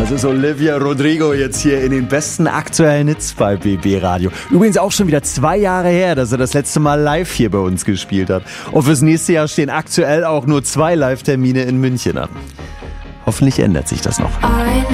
Das ist Olivia Rodrigo jetzt hier in den besten aktuellen Hits bei BB Radio. Übrigens auch schon wieder 2 Jahre her, dass er das letzte Mal live hier bei uns gespielt hat. Und fürs nächste Jahr stehen aktuell auch nur 2 Live-Termine in München an. Hoffentlich ändert sich das noch.